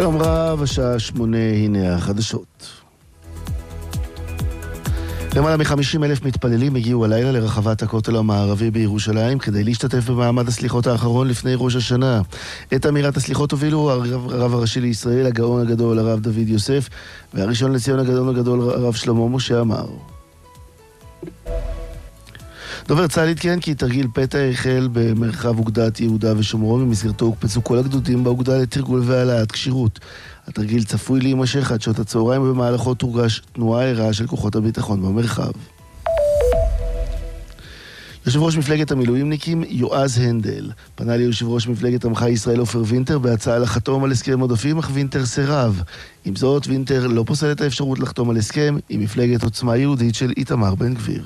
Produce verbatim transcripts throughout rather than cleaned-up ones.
שלום רב, השעה שמונה, הנה החדשות. למעלה מ-חמישים אלף מתפללים הגיעו הלילה לרחבת הכותל המערבי בירושלים כדי להשתתף במעמד הסליחות האחרון לפני ראש השנה. את אמירת הסליחות הובילו הרב, הרב הראשי לישראל, הגאון הגדול הרב דוד יוסף, והראשון לציון הגדול הגדול הרב שלמה משה עמאר. דובר צה"ל עדכן כי תרגיל פתע החל במרחב אוגדת יהודה ושומרון, במסגרתו הוקפצו כל הגדודים באוגדה לתרגול והעלאת כשירות. התרגיל צפוי להימשך עד שעות הצהריים, ובמהלכו תורגש תנועה ערה של כוחות הביטחון במרחב. יושב ראש מפלגת המילואימניקים יועז הנדל פנה ליושב ראש מפלגת עמך ישראל עופר וינטר בהצעה לחתום על הסכם עודפים, אך וינטר סירב. עם זאת, וינטר לא פוסל את האפשרות לחתום על הסכם עם מפלגת עוצמה יהודית של איתמר בן גביר.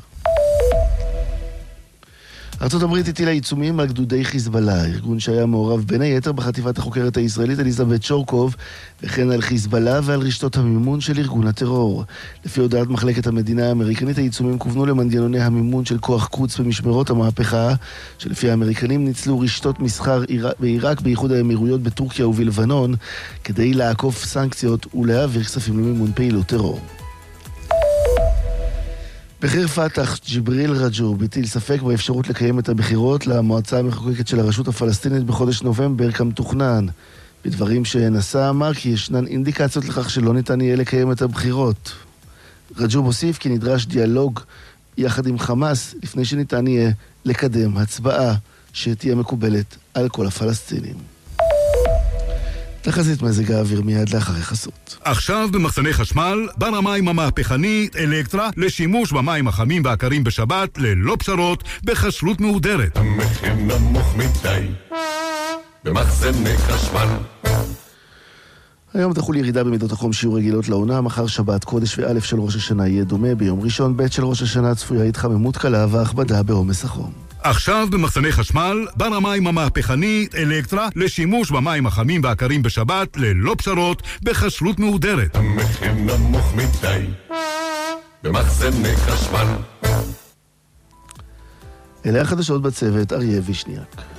ארצות הברית הטילה עיצומים על גדודי חיזבאללה, ארגון שהיה מעורב בין היתר בחטיבת החוקרת הישראלית אליזבת שורקוב, וכן על חיזבאללה ועל רשתות המימון של ארגון הטרור. לפי הודעת מחלקת המדינה האמריקנית, העיצומים כוונו למנגנוני המימון של כוח קוץ במשמרות המהפכה, שלפי האמריקנים ניצלו רשתות מסחר בעיראק, באיחוד האמירויות, בטורקיה ובלבנון, כדי לעקוף סנקציות ולהעביר כספים למימון פעילות טרור. בכיר פתח ג'יבריל רג'ור ביטל ספק באפשרות לקיים את הבחירות למועצה המחוקקת של הרשות הפלסטינית בחודש נובמבר כמתוכנן. בדברים שנשא אמר כי ישנן אינדיקציות לכך שלא ניתן יהיה לקיים את הבחירות. רג'ור מוסיף כי נדרש דיאלוג יחד עם חמאס לפני שניתן יהיה לקדם הצבעה שתהיה מקובלת על כל הפלסטינים. תחזית מזג האוויר מיד לאחרי חסות. עכשיו במחסני חשמל, בר המים המהפכני אלקטרה לשימוש במים החמים והקרים בשבת ללא פשרות בחשלות מהודרת. המחיר נמוך מדי במחסני חשמל. היום תחול ירידה במידות החום שיעור רגילות לעונה. מחר שבת קודש וא' של ראש השנה יהיה דומה. ביום ראשון ב' של ראש השנה צפויה התחממות קלה והכבדה בעומס החום. עכשיו במחסני חשמל, בר המים המהפכני אלקטרה לשימוש במים החמים והקרים בשבת ללא פשרות בחשלות מהודרת. המחיר נמוך מדי במחסני חשמל. אלה החדשות בצוות, אריה וישניאק.